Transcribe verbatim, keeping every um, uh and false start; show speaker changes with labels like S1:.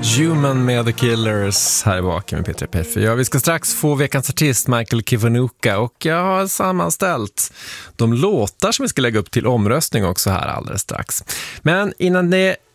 S1: Human med The Killers här i baken med Peter Peffer. Ja, vi ska strax få veckans artist Michael Kiwanuka och jag har sammanställt de låtar som vi ska lägga upp till omröstning också här alldeles strax. Men innan det